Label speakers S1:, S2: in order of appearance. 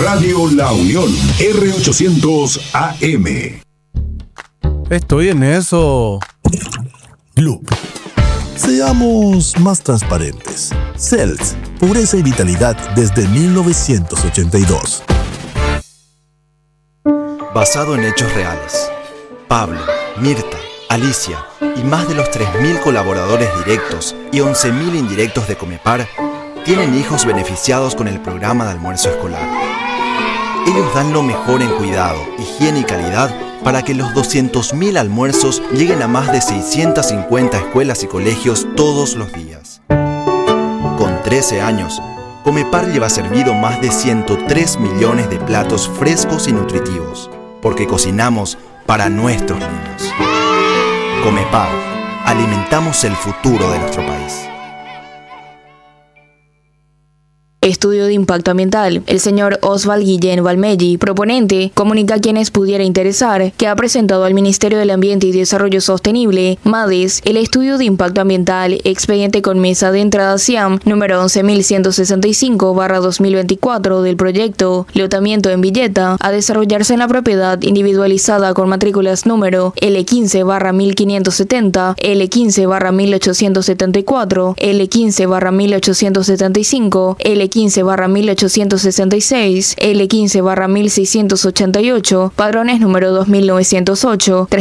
S1: Radio La Unión, R800 AM.
S2: Estoy en eso.
S3: Club. Seamos más transparentes. CELS, pureza y vitalidad desde 1982.
S4: Basado en hechos reales. Pablo, Mirta, Alicia y más de los 3.000 colaboradores directos y 11.000 indirectos de Comepar tienen hijos beneficiados con el programa de almuerzo escolar. Ellos dan lo mejor en cuidado, higiene y calidad para que los 200.000 almuerzos lleguen a más de 650 escuelas y colegios todos los días. Con 13 años, Comepar lleva servido más de 103 millones de platos frescos y nutritivos, porque cocinamos para nuestros niños. Comepar, alimentamos el futuro de nuestro país.
S5: Estudio de impacto ambiental. El señor Oswald Guillén Valmelli, proponente, comunica a quienes pudiera interesar que ha presentado al Ministerio del Ambiente y Desarrollo Sostenible, MADES, el estudio de impacto ambiental, expediente con mesa de entrada SIAM número 11.165/2024 del proyecto Lotamiento en Villeta, a desarrollarse en la propiedad individualizada con matrículas número L15/1570, L15/1874, L15/1875, L15/1866, L15/1688, padrones número 2908,